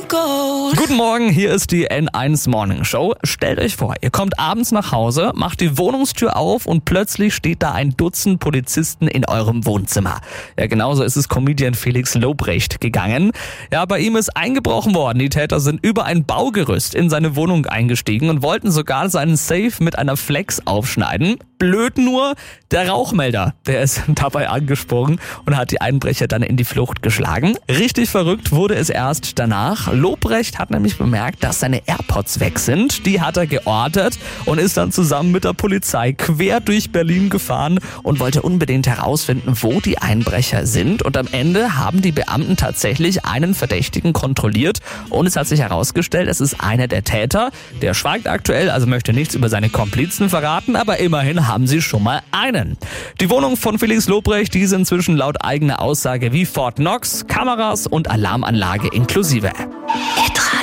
Guten Morgen, hier ist die N1 Morning Show. Stellt euch vor, ihr kommt abends nach Hause, macht die Wohnungstür auf und plötzlich steht da ein Dutzend Polizisten in eurem Wohnzimmer. Ja, genauso ist es Comedian Felix Lobrecht gegangen. Ja, bei ihm ist eingebrochen worden. Die Täter sind über ein Baugerüst in seine Wohnung eingestiegen und wollten sogar seinen Safe mit einer Flex aufschneiden. Blöd nur, der Rauchmelder, der ist dabei angesprungen und hat die Einbrecher dann in die Flucht geschlagen. Richtig verrückt wurde es erst danach. Lobrecht hat nämlich bemerkt, dass seine AirPods weg sind. Die hat er geortet und ist dann zusammen mit der Polizei quer durch Berlin gefahren und wollte unbedingt herausfinden, wo die Einbrecher sind. Und am Ende haben die Beamten tatsächlich einen Verdächtigen kontrolliert und es hat sich herausgestellt, es ist einer der Täter. Der schweigt aktuell, also möchte nichts über seine Komplizen verraten, aber immerhin haben sie schon mal einen. Die Wohnung von Felix Lobrecht, die ist inzwischen laut eigener Aussage wie Fort Knox, Kameras und Alarmanlage inklusive.